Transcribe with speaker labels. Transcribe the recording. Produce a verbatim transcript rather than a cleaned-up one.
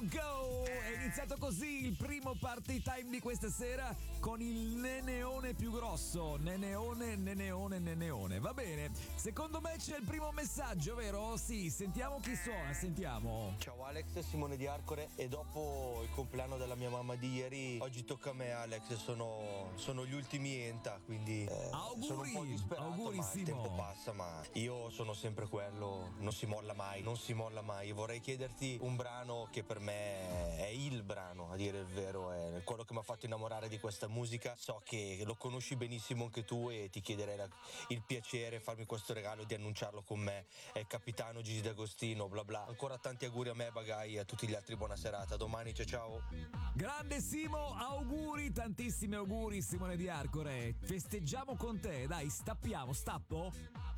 Speaker 1: go! È iniziato così il primo party time di questa sera con il neneone più grosso. Neneone, neneone, neneone. Va bene. Secondo me c'è il primo messaggio, vero? Sì, sentiamo chi suona, sentiamo.
Speaker 2: Ciao Alex, Simone di Arcore. E dopo il compleanno della mia mamma di ieri, oggi tocca a me Alex, sono, sono gli ultimi Enta, quindi eh,
Speaker 1: auguri,
Speaker 2: sono un po' disperato,
Speaker 1: auguri,
Speaker 2: ma il
Speaker 1: Simo.
Speaker 2: tempo passa, ma io sono sempre quello, non si molla mai, non si molla mai. Vorrei chiederti un brano che per me è il brano, a dire il vero, è quello che mi ha fatto innamorare di questa musica. So che lo conosci benissimo anche tu e ti chiederei la, il piacere, farmi questo regalo di annunciarlo con me. È il capitano Gigi D'Agostino, bla bla. Ancora tanti auguri a me, Bagai, e a tutti gli altri buona serata. Domani, ciao ciao.
Speaker 1: Grande Simo, auguri, tantissimi auguri Simone di Arcore. Festeggiamo con te, dai, stappiamo, stappo?